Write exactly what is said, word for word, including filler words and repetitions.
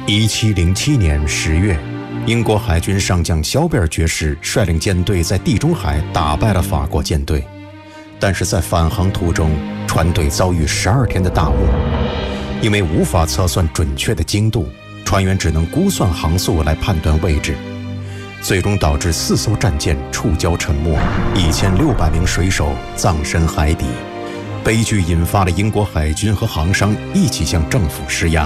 一七零七年十月，英国海军上将肖贝尔爵士率领舰队在地中海打败了法国舰队，但是在返航途中，船队遭遇十二天的大雾，因为无法测算准确的精度，船员只能估算航速来判断位置，最终导致四艘战舰触礁沉没，一千六百名水手葬身海底。悲剧引发了英国海军和航商一起向政府施压，